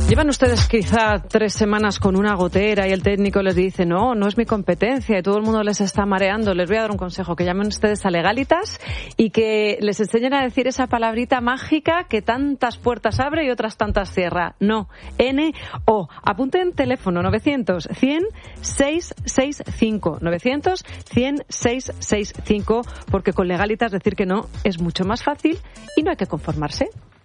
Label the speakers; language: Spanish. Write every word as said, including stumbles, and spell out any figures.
Speaker 1: Llevan ustedes quizá tres semanas con una gotera y el técnico les dice no, no es mi competencia y todo el mundo les está mareando. Les voy a dar un consejo, que llamen ustedes a Legalitas y que les enseñen a decir esa palabrita mágica que tantas puertas abre y otras tantas cierra. No, N O. Apunten teléfono novecientos, cien, seiscientos sesenta y cinco. novecientos, cien, seiscientos sesenta y cinco, porque con Legalitas decir que no es mucho más fácil y no hay que conformarse.